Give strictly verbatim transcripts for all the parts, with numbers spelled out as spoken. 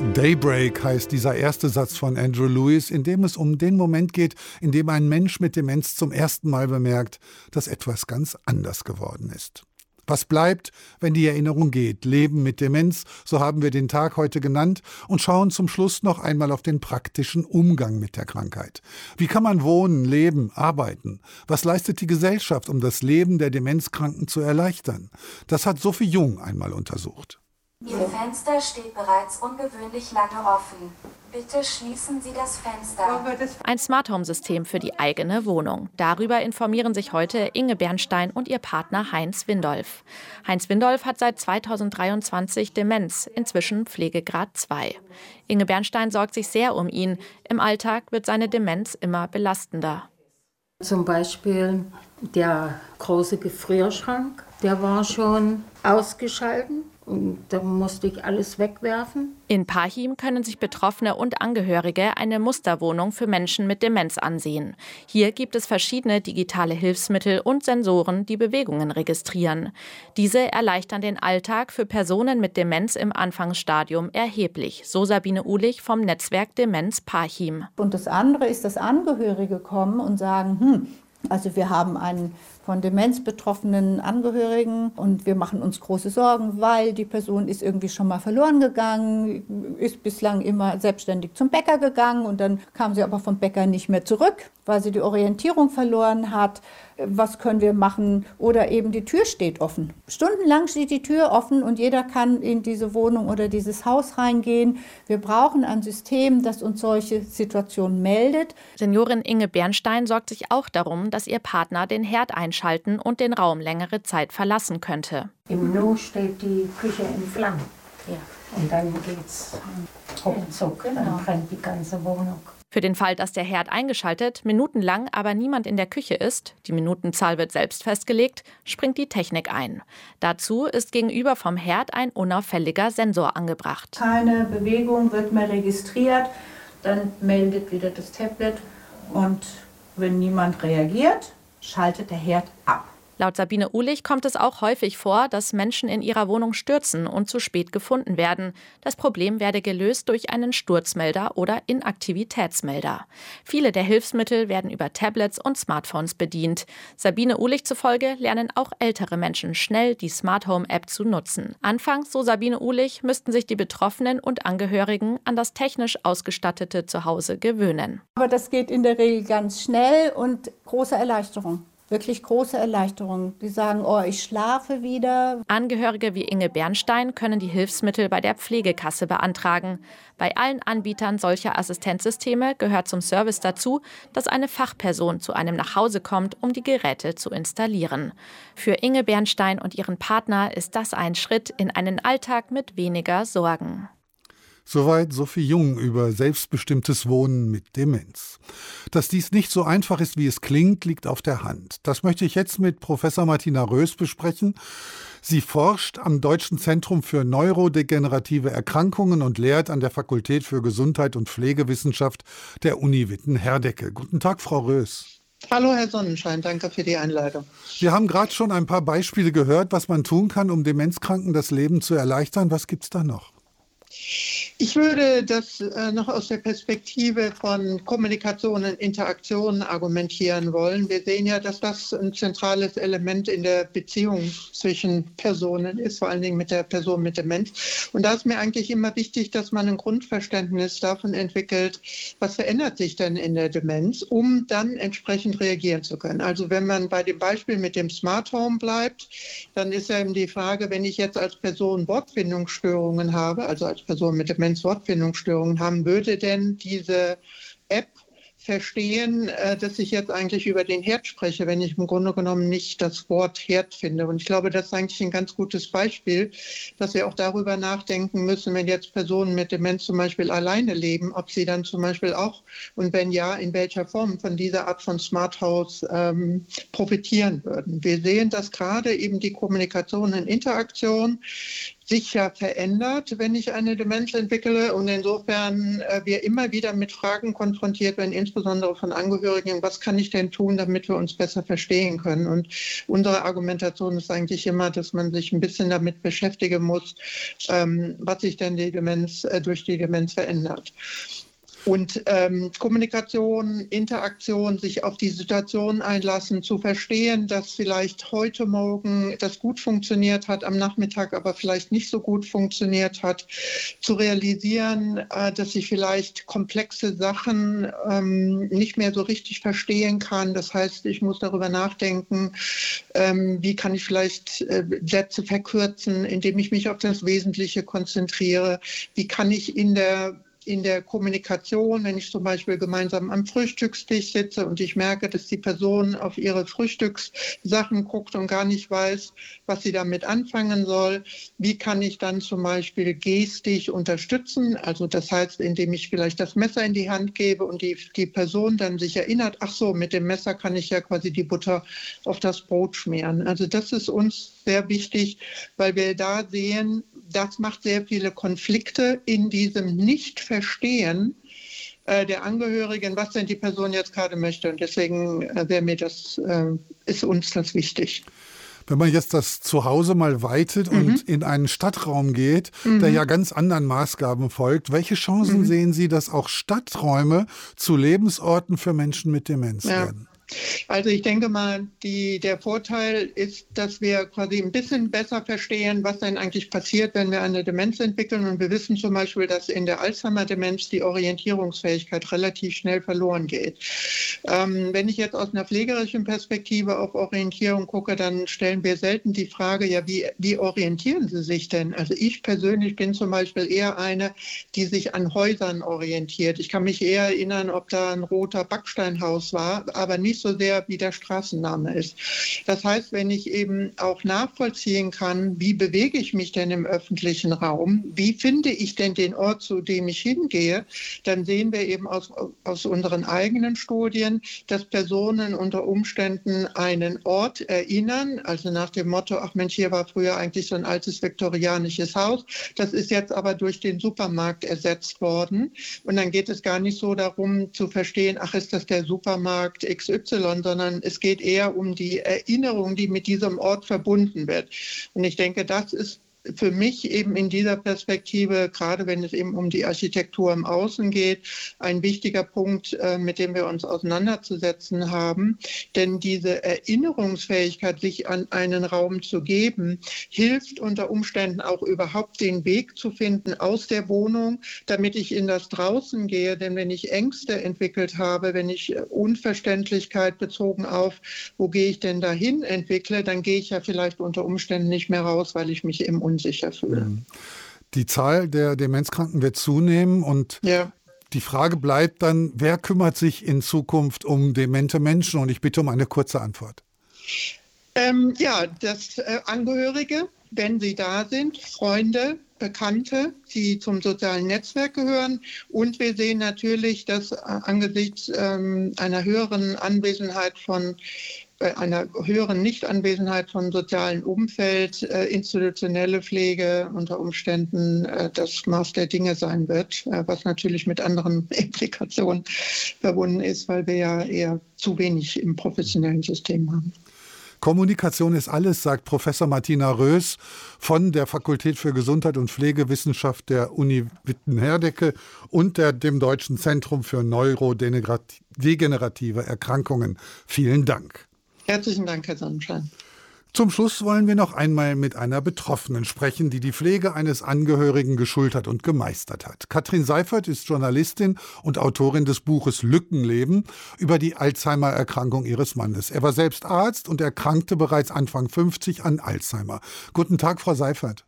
Daybreak heißt dieser erste Satz von Andrew Lewis, in dem es um den Moment geht, in dem ein Mensch mit Demenz zum ersten Mal bemerkt, dass etwas ganz anders geworden ist. Was bleibt, wenn die Erinnerung geht? Leben mit Demenz, so haben wir den Tag heute genannt, und schauen zum Schluss noch einmal auf den praktischen Umgang mit der Krankheit. Wie kann man wohnen, leben, arbeiten? Was leistet die Gesellschaft, um das Leben der Demenzkranken zu erleichtern? Das hat Sophie Jung einmal untersucht. Ihr Fenster steht bereits ungewöhnlich lange offen. Bitte schließen Sie das Fenster. Ein Smart Home System für die eigene Wohnung. Darüber informieren sich heute Inge Bernstein und ihr Partner Heinz Windolf. Heinz Windolf hat seit zweitausenddreiundzwanzig Demenz, inzwischen Pflegegrad zwei. Inge Bernstein sorgt sich sehr um ihn. Im Alltag wird seine Demenz immer belastender. Zum Beispiel der große Gefrierschrank, der war schon ausgeschaltet. Und da musste ich alles wegwerfen. In Parchim können sich Betroffene und Angehörige eine Musterwohnung für Menschen mit Demenz ansehen. Hier gibt es verschiedene digitale Hilfsmittel und Sensoren, die Bewegungen registrieren. Diese erleichtern den Alltag für Personen mit Demenz im Anfangsstadium erheblich, so Sabine Uhlich vom Netzwerk Demenz Parchim. Und das andere ist, dass Angehörige kommen und sagen, hm, also wir haben einen von Demenz betroffenen Angehörigen und wir machen uns große Sorgen, weil die Person ist irgendwie schon mal verloren gegangen, ist bislang immer selbstständig zum Bäcker gegangen und dann kam sie aber vom Bäcker nicht mehr zurück, weil sie die Orientierung verloren hat. Was können wir machen? Oder eben die Tür steht offen. Stundenlang steht die Tür offen und jeder kann in diese Wohnung oder dieses Haus reingehen. Wir brauchen ein System, das uns solche Situationen meldet. Seniorin Inge Bernstein sorgt sich auch darum, dass ihr Partner den Herd einschalten und den Raum längere Zeit verlassen könnte. Im Nu steht die Küche in Flammen. Ja. Und dann geht's ruckzuck, genau. Dann brennt die ganze Wohnung. Für den Fall, dass der Herd eingeschaltet, minutenlang aber niemand in der Küche ist, die Minutenzahl wird selbst festgelegt, springt die Technik ein. Dazu ist gegenüber vom Herd ein unauffälliger Sensor angebracht. Keine Bewegung wird mehr registriert, dann meldet wieder das Tablet und wenn niemand reagiert, schaltet der Herd ab. Laut Sabine Uhlich kommt es auch häufig vor, dass Menschen in ihrer Wohnung stürzen und zu spät gefunden werden. Das Problem werde gelöst durch einen Sturzmelder oder Inaktivitätsmelder. Viele der Hilfsmittel werden über Tablets und Smartphones bedient. Sabine Uhlich zufolge lernen auch ältere Menschen schnell die Smart Home App zu nutzen. Anfangs, so Sabine Uhlich, müssten sich die Betroffenen und Angehörigen an das technisch ausgestattete Zuhause gewöhnen. Aber das geht in der Regel ganz schnell und große Erleichterung. Wirklich große Erleichterung. Die sagen, oh, ich schlafe wieder. Angehörige wie Inge Bernstein können die Hilfsmittel bei der Pflegekasse beantragen. Bei allen Anbietern solcher Assistenzsysteme gehört zum Service dazu, dass eine Fachperson zu einem nach Hause kommt, um die Geräte zu installieren. Für Inge Bernstein und ihren Partner ist das ein Schritt in einen Alltag mit weniger Sorgen. Soweit Sophie Jung über selbstbestimmtes Wohnen mit Demenz. Dass dies nicht so einfach ist, wie es klingt, liegt auf der Hand. Das möchte ich jetzt mit Professor Martina Rös besprechen. Sie forscht am Deutschen Zentrum für neurodegenerative Erkrankungen und lehrt an der Fakultät für Gesundheit und Pflegewissenschaft der Uni Witten-Herdecke. Guten Tag, Frau Rös. Hallo, Herr Sonnenschein, danke für die Einleitung. Wir haben gerade schon ein paar Beispiele gehört, was man tun kann, um Demenzkranken das Leben zu erleichtern. Was gibt's da noch? Ich würde das äh, noch aus der Perspektive von Kommunikation und Interaktion argumentieren wollen. Wir sehen ja, dass das ein zentrales Element in der Beziehung zwischen Personen ist, vor allen Dingen mit der Person mit Demenz. Und da ist mir eigentlich immer wichtig, dass man ein Grundverständnis davon entwickelt, was verändert sich denn in der Demenz, um dann entsprechend reagieren zu können. Also wenn man bei dem Beispiel mit dem Smart Home bleibt, dann ist ja eben die Frage, wenn ich jetzt als Person Wortfindungsstörungen habe, also als Person mit Demenz Wortfindungsstörungen haben, würde denn diese App verstehen, dass ich jetzt eigentlich über den Herd spreche, wenn ich im Grunde genommen nicht das Wort Herd finde. Und ich glaube, das ist eigentlich ein ganz gutes Beispiel, dass wir auch darüber nachdenken müssen, wenn jetzt Personen mit Demenz zum Beispiel alleine leben, ob sie dann zum Beispiel auch, und wenn ja, in welcher Form von dieser Art von Smart House ähm, profitieren würden. Wir sehen, dass gerade eben die Kommunikation und Interaktion sich ja verändert, wenn ich eine Demenz entwickle. Und insofern äh, wir immer wieder mit Fragen konfrontiert werden, insbesondere von Angehörigen, was kann ich denn tun, damit wir uns besser verstehen können? Und unsere Argumentation ist eigentlich immer, dass man sich ein bisschen damit beschäftigen muss, ähm, was sich denn die Demenz, äh, durch die Demenz verändert. Und ähm, Kommunikation, Interaktion, sich auf die Situation einlassen, zu verstehen, dass vielleicht heute Morgen das gut funktioniert hat, am Nachmittag aber vielleicht nicht so gut funktioniert hat, zu realisieren, äh, dass ich vielleicht komplexe Sachen ähm, nicht mehr so richtig verstehen kann. Das heißt, ich muss darüber nachdenken, ähm, wie kann ich vielleicht äh, Sätze verkürzen, indem ich mich auf das Wesentliche konzentriere. Wie kann ich in der in der Kommunikation, wenn ich zum Beispiel gemeinsam am Frühstückstisch sitze und ich merke, dass die Person auf ihre Frühstückssachen guckt und gar nicht weiß, was sie damit anfangen soll, wie kann ich dann zum Beispiel gestisch unterstützen? Also das heißt, indem ich vielleicht das Messer in die Hand gebe und die, die Person dann sich erinnert, ach so, mit dem Messer kann ich ja quasi die Butter auf das Brot schmieren. Also das ist uns sehr wichtig, weil wir da sehen, das macht sehr viele Konflikte in diesem Nicht-Verstehen äh, der Angehörigen, was denn die Person jetzt gerade möchte. Und deswegen äh, wäre mir das, äh, ist uns das wichtig. Wenn man jetzt das Zuhause mal weitet mhm. und in einen Stadtraum geht, mhm. der ja ganz anderen Maßgaben folgt, welche Chancen mhm. sehen Sie, dass auch Stadträume zu Lebensorten für Menschen mit Demenz ja. werden? Also ich denke mal, die, der Vorteil ist, dass wir quasi ein bisschen besser verstehen, was denn eigentlich passiert, wenn wir eine Demenz entwickeln. Und wir wissen zum Beispiel, dass in der Alzheimer-Demenz die Orientierungsfähigkeit relativ schnell verloren geht. Ähm, wenn ich jetzt aus einer pflegerischen Perspektive auf Orientierung gucke, dann stellen wir selten die Frage, ja, wie, wie orientieren Sie sich denn? Also ich persönlich bin zum Beispiel eher eine, die sich an Häusern orientiert. Ich kann mich eher erinnern, ob da ein roter Backsteinhaus war, aber nicht so sehr, wie der Straßenname ist. Das heißt, wenn ich eben auch nachvollziehen kann, wie bewege ich mich denn im öffentlichen Raum, wie finde ich denn den Ort, zu dem ich hingehe, dann sehen wir eben aus, aus unseren eigenen Studien, dass Personen unter Umständen einen Ort erinnern, also nach dem Motto, ach Mensch, hier war früher eigentlich so ein altes viktorianisches Haus, das ist jetzt aber durch den Supermarkt ersetzt worden. Und dann geht es gar nicht so darum zu verstehen, ach, ist das der Supermarkt X Y, sondern es geht eher um die Erinnerung, die mit diesem Ort verbunden wird. Und ich denke, das ist für mich eben in dieser Perspektive, gerade wenn es eben um die Architektur im Außen geht, ein wichtiger Punkt, mit dem wir uns auseinanderzusetzen haben. Denn diese Erinnerungsfähigkeit, sich an einen Raum zu geben, hilft unter Umständen auch überhaupt den Weg zu finden aus der Wohnung, damit ich in das Draußen gehe. Denn wenn ich Ängste entwickelt habe, wenn ich Unverständlichkeit bezogen auf, wo gehe ich denn dahin entwickle, dann gehe ich ja vielleicht unter Umständen nicht mehr raus, weil ich mich im unsicher fühle. Die Zahl der Demenzkranken wird zunehmen und ja. die Frage bleibt dann, wer kümmert sich in Zukunft um demente Menschen? Und ich bitte um eine kurze Antwort. Ähm, ja, das äh, Angehörige, wenn sie da sind, Freunde, Bekannte, die zum sozialen Netzwerk gehören. Und wir sehen natürlich, dass äh, angesichts ähm, einer höheren Anwesenheit von bei einer höheren Nichtanwesenheit von sozialem Umfeld, äh, institutionelle Pflege unter Umständen äh, das Maß der Dinge sein wird, äh, was natürlich mit anderen Implikationen verbunden ist, weil wir ja eher zu wenig im professionellen System haben. Kommunikation ist alles, sagt Professor Martina Rös von der Fakultät für Gesundheit und Pflegewissenschaft der Uni Witten-Herdecke und der, dem Deutschen Zentrum für neurodegenerative Erkrankungen. Vielen Dank. Herzlichen Dank, Herr Sonnenschein. Zum Schluss wollen wir noch einmal mit einer Betroffenen sprechen, die die Pflege eines Angehörigen geschultert und gemeistert hat. Katrin Seifert ist Journalistin und Autorin des Buches Lückenleben über die Alzheimer-Erkrankung ihres Mannes. Er war selbst Arzt und erkrankte bereits Anfang fünfzig an Alzheimer. Guten Tag, Frau Seifert.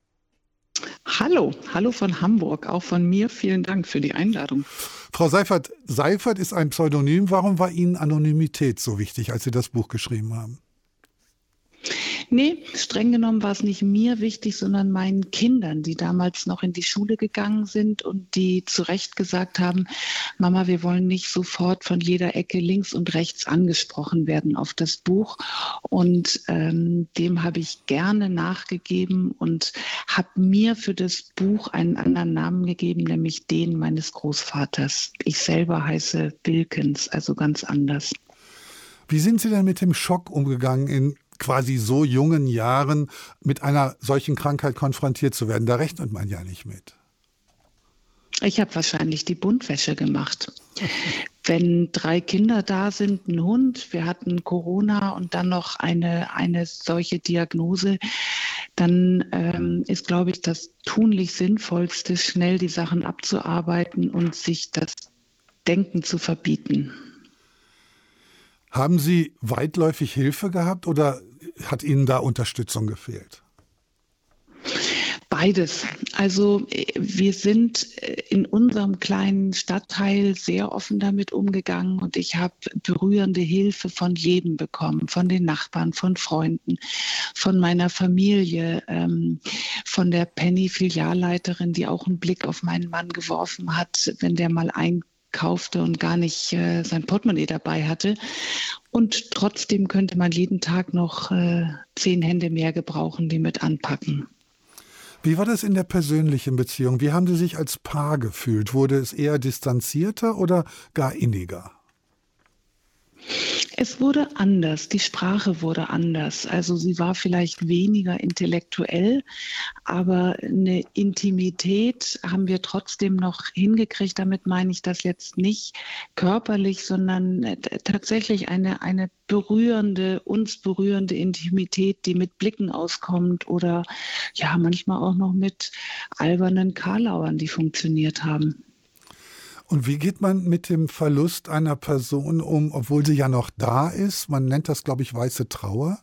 Hallo, hallo von Hamburg. Auch von mir vielen Dank für die Einladung. Frau Seifert, Seifert ist ein Pseudonym. Warum war Ihnen Anonymität so wichtig, als Sie das Buch geschrieben haben? Nee, streng genommen war es nicht mir wichtig, sondern meinen Kindern, die damals noch in die Schule gegangen sind und die zu Recht gesagt haben, Mama, wir wollen nicht sofort von jeder Ecke links und rechts angesprochen werden auf das Buch. Und ähm, dem habe ich gerne nachgegeben und habe mir für das Buch einen anderen Namen gegeben, nämlich den meines Großvaters. Ich selber heiße Wilkens, also ganz anders. Wie sind Sie denn mit dem Schock umgegangen, in quasi so jungen Jahren mit einer solchen Krankheit konfrontiert zu werden? Da rechnet man ja nicht mit. Ich habe wahrscheinlich die Buntwäsche gemacht. Wenn drei Kinder da sind, ein Hund, wir hatten Corona und dann noch eine, eine solche Diagnose, dann ähm, ist, glaube ich, das tunlich Sinnvollste, schnell die Sachen abzuarbeiten und sich das Denken zu verbieten. Haben Sie weitläufig Hilfe gehabt oder hat Ihnen da Unterstützung gefehlt? Beides. Also wir sind in unserem kleinen Stadtteil sehr offen damit umgegangen und ich habe berührende Hilfe von jedem bekommen, von den Nachbarn, von Freunden, von meiner Familie, ähm, von der Penny-Filialleiterin, die auch einen Blick auf meinen Mann geworfen hat, wenn der mal einkaufte und gar nicht äh, sein Portemonnaie dabei hatte. Und trotzdem könnte man jeden Tag noch äh, zehn Hände mehr gebrauchen, die mit anpacken. Wie war das in der persönlichen Beziehung? Wie haben Sie sich als Paar gefühlt? Wurde es eher distanzierter oder gar inniger? Es wurde anders, die Sprache wurde anders. Also sie war vielleicht weniger intellektuell, aber eine Intimität haben wir trotzdem noch hingekriegt. Damit meine ich das jetzt nicht körperlich, sondern tatsächlich eine, eine berührende, uns berührende Intimität, die mit Blicken auskommt oder ja manchmal auch noch mit albernen Karlauern, die funktioniert haben. Und wie geht man mit dem Verlust einer Person um, obwohl sie ja noch da ist? Man nennt das, glaube ich, weiße Trauer.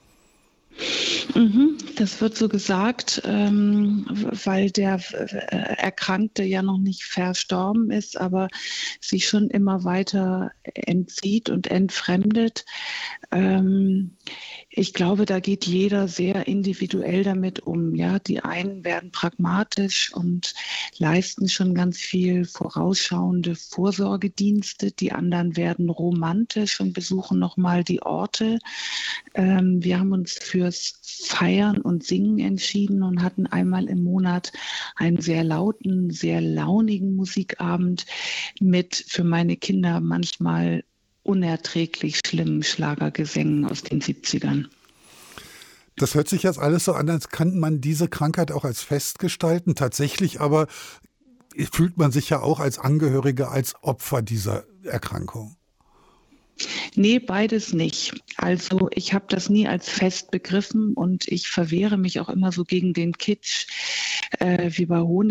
Mhm, das wird so gesagt, ähm, weil der äh, Erkrankte ja noch nicht verstorben ist, aber sich schon immer weiter entzieht und entfremdet. Ähm, ich glaube, da geht jeder sehr individuell damit um. Ja, die einen werden pragmatisch und leisten schon ganz viel vorausschauende Vorsorgedienste. Die anderen werden romantisch und besuchen nochmal die Orte. Ähm, wir haben uns fürs Feiern und Singen entschieden und hatten einmal im Monat einen sehr lauten, sehr launigen Musikabend mit für meine Kinder manchmal unerträglich schlimmen Schlagergesängen aus den siebzigern. Das hört sich jetzt alles so an, als kann man diese Krankheit auch als Fest gestalten. Tatsächlich aber fühlt man sich ja auch als Angehörige, als Opfer dieser Erkrankung. Nee, beides nicht. Also ich habe das nie als Fest begriffen und ich verwehre mich auch immer so gegen den Kitsch, äh, wie bei Honig.